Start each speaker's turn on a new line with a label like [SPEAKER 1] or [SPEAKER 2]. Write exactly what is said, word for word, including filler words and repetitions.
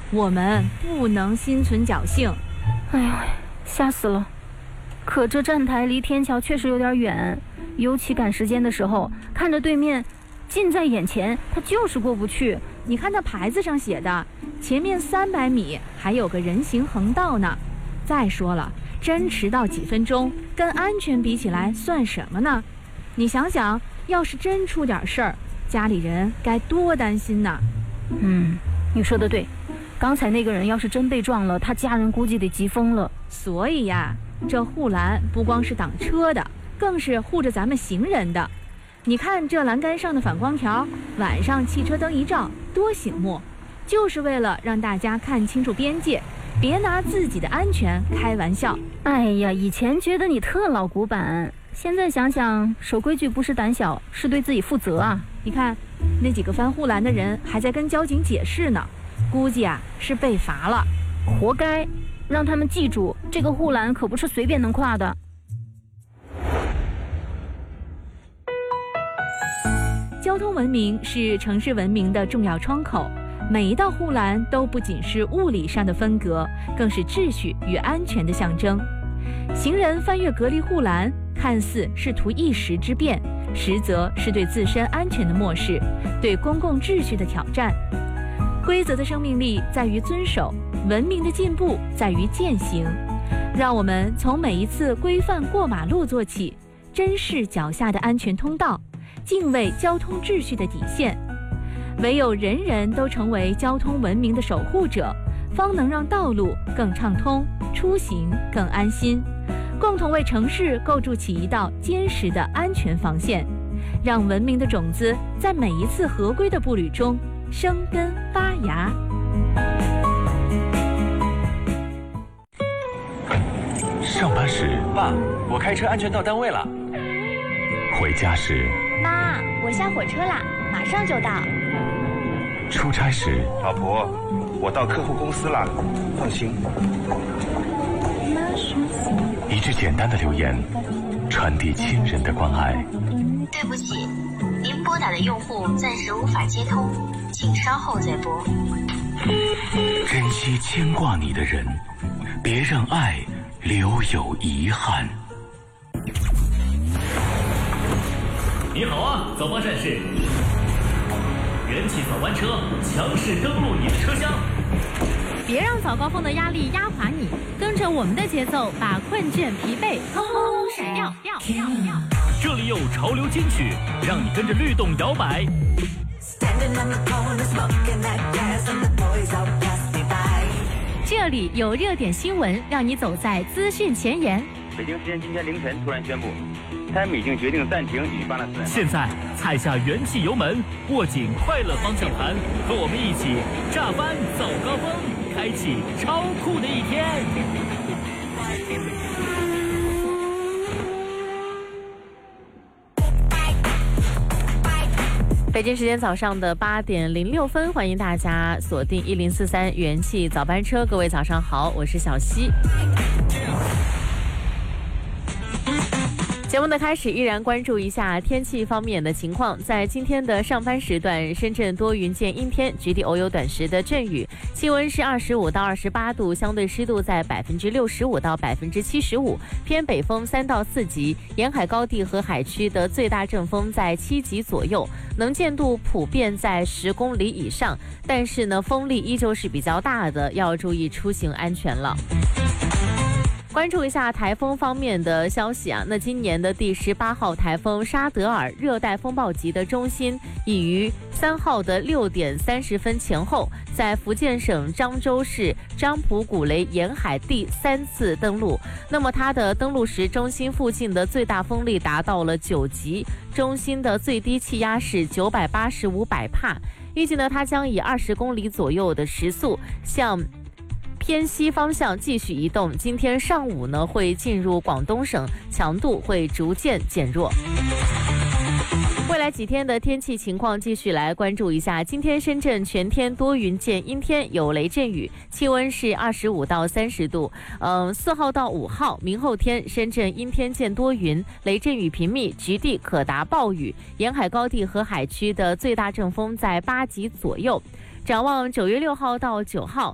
[SPEAKER 1] 我们不能心存侥幸。
[SPEAKER 2] 哎呀，吓死了！可这站台离天桥确实有点远，尤其赶时间的时候，看着对面近在眼前，他就是过不去。
[SPEAKER 1] 你看那牌子上写的，前面三百米还有个人行横道呢。再说了，真迟到几分钟，跟安全比起来算什么呢？你想想，要是真出点事儿，家里人该多担心呢。
[SPEAKER 2] 嗯，你说的对，刚才那个人要是真被撞了，他家人估计得急疯了。
[SPEAKER 1] 所以呀，这护栏不光是挡车的，更是护着咱们行人的。你看这栏杆上的反光条，晚上汽车灯一照，多醒目，就是为了让大家看清楚边界，别拿自己的安全开玩笑。
[SPEAKER 2] 哎呀，以前觉得你特老古板，现在想想，守规矩不是胆小，是对自己负责啊。
[SPEAKER 1] 你看那几个翻护栏的人还在跟交警解释呢，估计啊是被罚了。
[SPEAKER 2] 活该，让他们记住，这个护栏可不是随便能跨的。
[SPEAKER 1] 交通文明是城市文明的重要窗口，每一道护栏都不仅是物理上的分隔，更是秩序与安全的象征。行人翻越隔离护栏，看似是图一时之便，实则是对自身安全的漠视，对公共秩序的挑战。规则的生命力在于遵守，文明的进步在于践行。让我们从每一次规范过马路做起，珍视脚下的安全通道，敬畏交通秩序的底线。唯有人人都成为交通文明的守护者，方能让道路更畅通，出行更安心，共同为城市构筑起一道坚实的安全防线，让文明的种子在每一次合规的步履中生根发芽。
[SPEAKER 3] 上班时，
[SPEAKER 4] 爸，我开车安全到单位了。
[SPEAKER 3] 回家时，
[SPEAKER 5] 妈，我下火车啦，马上就到。
[SPEAKER 3] 出差时，
[SPEAKER 6] 老婆，我到客户公司了，放心。
[SPEAKER 3] 一句简单的留言，传递亲人的关爱。
[SPEAKER 7] 对不起，您拨打的用户暂时无法接通，请稍后再拨。
[SPEAKER 3] 珍惜牵挂你的人，别让爱留有遗憾。
[SPEAKER 8] 你好啊，早班战士！元气早班车强势登陆你的车厢，
[SPEAKER 9] 别让早高峰的压力压垮你，跟着我们的节奏，把困倦疲惫轰轰甩掉掉掉掉。
[SPEAKER 8] 这里有潮流金曲，让你跟着律动摇摆。
[SPEAKER 9] 这里有热点新闻，让你走在资讯前沿。
[SPEAKER 10] 北京时间今天凌晨突然宣布，他们已经决定暂停举办了自然。
[SPEAKER 8] 现在踩下元气油门，握紧快乐方向盘，和我们一起炸翻早高峰，开启超酷的一天。
[SPEAKER 11] 北京时间早上的八点零六分，欢迎大家锁定一零四三元气早班车。各位早上好，我是小溪。节目的开始，依然关注一下天气方面的情况。在今天的上班时段，深圳多云见阴天，局地偶有短时的阵雨，气温是二十五到二十八度，相对湿度在百分之六十五到百分之七十五，偏北风三到四级，沿海高地和海区的最大阵风在七级左右，能见度普遍在十公里以上，但是呢，风力依旧是比较大的，要注意出行安全了。关注一下台风方面的消息啊，那今年的第十八号台风沙德尔热带风暴级的中心已于三号的六点三十分前后，在福建省漳州市漳浦古雷沿海第三次登陆。那么它的登陆时，中心附近的最大风力达到了九级，中心的最低气压是九百八十五百帕。预计呢，它将以二十公里左右的时速向偏西方向继续移动，今天上午呢会进入广东省，强度会逐渐减弱。未来几天的天气情况继续来关注一下。今天深圳全天多云见阴天，有雷阵雨，气温是二十五到三十度。嗯，四号到五号，明后天深圳阴天见多云，雷阵雨频密，局地可达暴雨，沿海高地和海区的最大阵风在八级左右。展望九月六号到九号，